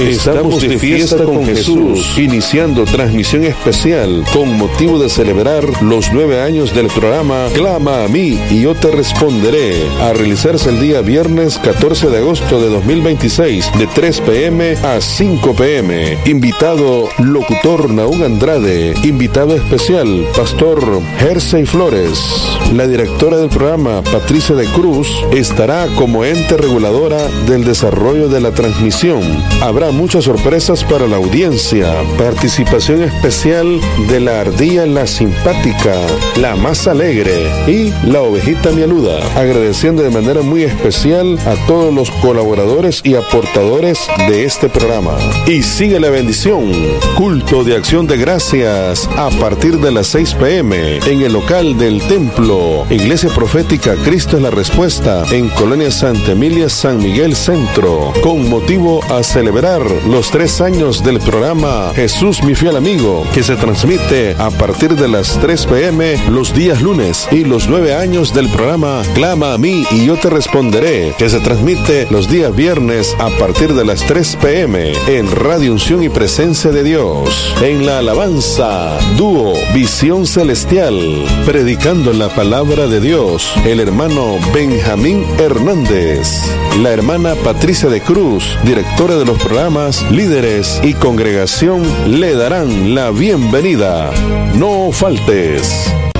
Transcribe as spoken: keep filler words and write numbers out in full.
Estamos de fiesta con Jesús, iniciando transmisión especial con motivo de celebrar los nueve años del programa Clama a mí y yo te responderé, a realizarse el día viernes catorce de agosto de dos mil veintiséis de tres pe eme a cinco pe eme. Invitado, locutor Naúm Andrade. Invitado especial, pastor Jersey Flores. La directora del programa, Patricia de Cruz, estará como ente reguladora del desarrollo de la transmisión. Habrá muchas sorpresas para la audiencia. Participación especial de la ardilla La Simpática, la más alegre y la ovejita mialuda. Agradeciendo de manera muy especial a todos los colaboradores y aportadores de este programa. Y sigue la bendición. Culto de acción de gracias a partir de las seis pe eme en el local del templo. Iglesia Profética Cristo es la Respuesta en Colonia Santa Emilia, San Miguel Centro, con motivo a celebrar los tres años del programa Jesús mi fiel amigo, que se transmite a partir de las tres pe eme los días lunes, y los nueve años del programa Clama a mí y yo te responderé, que se transmite los días viernes a partir de las tres pe eme en Radio Unción y Presencia de Dios. En la alabanza, dúo Visión Celestial, predicando la palabra de Dios, el hermano Benjamín Hernández, la hermana Patricia de Cruz, directora de los programas, líderes y congregación le darán la bienvenida. No faltes.